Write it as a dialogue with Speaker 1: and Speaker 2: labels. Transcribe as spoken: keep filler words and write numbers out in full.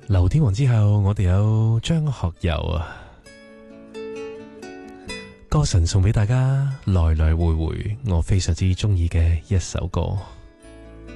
Speaker 1: 劉天王之後，我哋有張學友啊，歌神送俾大家，來來回回，我非常之中意嘅一首歌。